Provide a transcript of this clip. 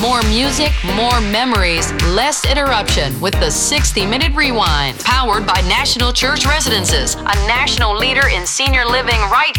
More music, more memories, less interruption with the 60-Minute Rewind. Powered by National Church Residences, a national leader in senior living right